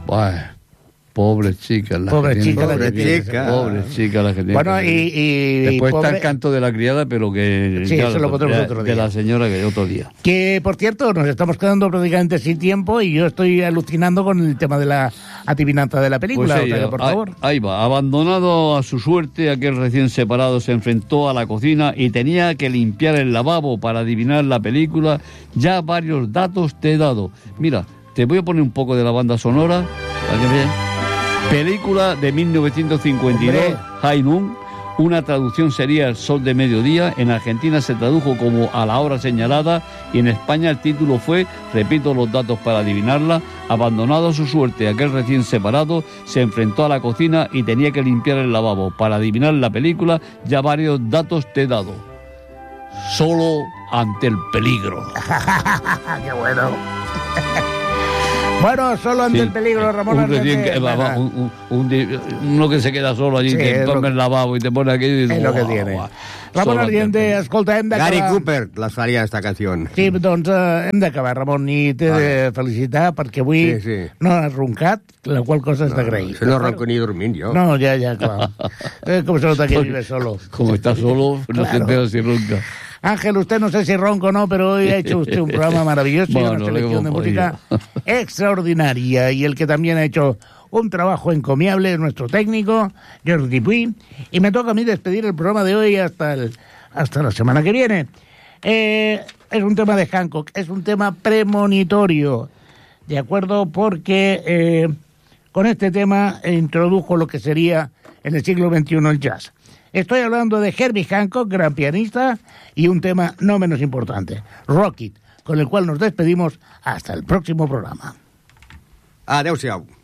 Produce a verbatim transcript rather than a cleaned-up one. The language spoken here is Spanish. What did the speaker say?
Bueno, pobre chica. La Pobre que chica, tiene, la que tiene. chica. Pobre chica la que tiene. Bueno, y, y después pobre... está el canto de la criada, pero que... Sí, eso lo pondremos de, otro día. De la señora que otro día. Que, por cierto, nos estamos quedando prácticamente sin tiempo y yo estoy alucinando con el tema de la adivinanza de la película. Pues ella, o sea que, por favor. Ahí, ahí va. Abandonado a su suerte, aquel recién separado se enfrentó a la cocina y tenía que limpiar el lavabo para adivinar la película. Ya varios datos te he dado. Mira, te voy a poner un poco de la banda sonora para que veas. Película de mil novecientos cincuenta y dos, High Noon. Una traducción sería El sol de mediodía. En Argentina se tradujo como A la hora señalada y en España el título fue, repito los datos para adivinarla, abandonado a su suerte, aquel recién separado se enfrentó a la cocina y tenía que limpiar el lavabo. Para adivinar la película, ya varios datos te he dado. Solo ante el peligro. ¡Qué bueno! Bueno, solo ante sí, el peligro, Ramón. Un recién que, va, un, un, un, uno que se queda solo allí, sí, te toma el lavabo y te pone aquello y dices, es lo que wow, tiene. Wow. Ramon Ardiente, escolta, hem d'acabar... Gary Cooper les faria esta canció. Sí, doncs eh, hem d'acabar, Ramon, i t'he ah. de felicitar perquè avui sí, sí. no has roncat, la qual cosa és no, d'agrair. No, no ronco ni dormint, jo. No, ja, ja, clar. Eh, com se nota que vive solo. Como está solo, no claro. se entera si ronca. Ángel, usted no sé si ronco o no, pero hoy ha hecho usted un programa maravilloso bueno, y una selección de música extraordinaria. Y el que también ha hecho un trabajo encomiable es nuestro técnico, Jordi Puy. Y me toca a mí despedir el programa de hoy hasta, el, hasta la semana que viene. Eh, es un tema de Hancock, es un tema premonitorio, ¿de acuerdo? Porque eh, con este tema introdujo lo que sería en el siglo veintiuno el jazz. Estoy hablando de Herbie Hancock, gran pianista, y un tema no menos importante, Rock It, con el cual nos despedimos hasta el próximo programa. Adéu-siau.